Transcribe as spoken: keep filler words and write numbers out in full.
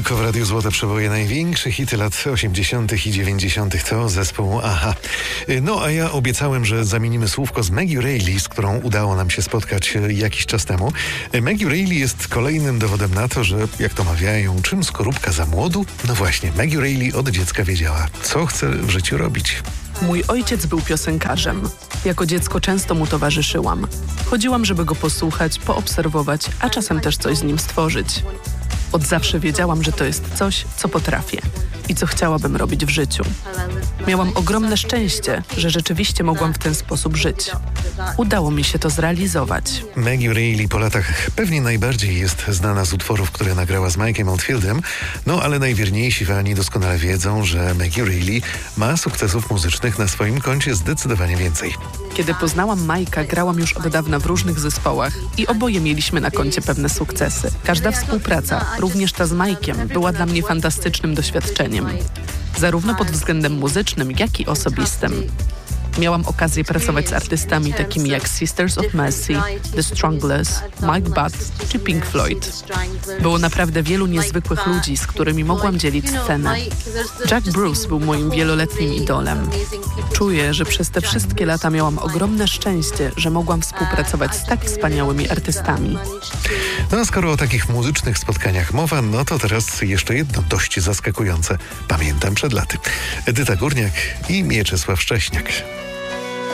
tylko w Radiu Złote Przeboje. Największe hity lat osiemdziesiątych i dziewięćdziesiątych to zespół Aha. No a ja obiecałem, że zamienimy słówko z Maggie Reilly, z którą udało nam się spotkać jakiś czas temu. Maggie Reilly jest kolejnym dowodem na to, że jak to mawiają, czym skorupka za młodu? No właśnie, Maggie Reilly od dziecka wiedziała, co chce w życiu robić. Mój ojciec był piosenkarzem. Jako dziecko często mu towarzyszyłam. Chodziłam, żeby go posłuchać, poobserwować, a czasem też coś z nim stworzyć. Od zawsze wiedziałam, że to jest coś, co potrafię i co chciałabym robić w życiu. Miałam ogromne szczęście, że rzeczywiście mogłam w ten sposób żyć. Udało mi się to zrealizować. Maggie Reilly po latach pewnie najbardziej jest znana z utworów, które nagrała z Mike'em Oldfieldem, no ale najwierniejsi fani doskonale wiedzą, że Maggie Reilly ma sukcesów muzycznych na swoim koncie zdecydowanie więcej. Kiedy poznałam Mike'a, grałam już od dawna w różnych zespołach i oboje mieliśmy na koncie pewne sukcesy. Każda współpraca, również ta z Mike'iem, była dla mnie fantastycznym doświadczeniem. Zarówno pod względem muzycznym, jak i osobistym. Miałam okazję pracować z artystami takimi jak Sisters of Mercy, The Stranglers, Mike Butt czy Pink Floyd. Było naprawdę wielu niezwykłych ludzi, z którymi mogłam dzielić scenę. Jack Bruce był moim wieloletnim idolem. Czuję, że przez te wszystkie lata miałam ogromne szczęście, że mogłam współpracować z tak wspaniałymi artystami. No a skoro o takich muzycznych spotkaniach mowa, no to teraz jeszcze jedno dość zaskakujące. Pamiętam przed laty. Edyta Górniak i Mieczysław Szcześniak.